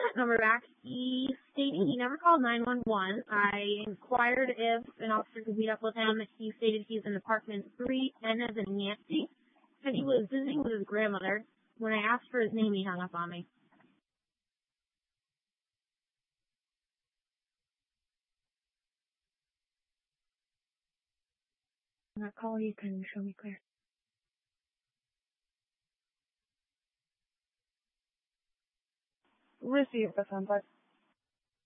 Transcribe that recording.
that number back. He stated he never called 911. I inquired if an officer could meet up with him. He stated he's in apartment 3, N as in Nancy. Said he was visiting with his grandmother. When I asked for his name, he hung up on me. On that call, you can show me clear. Receive the 10-5.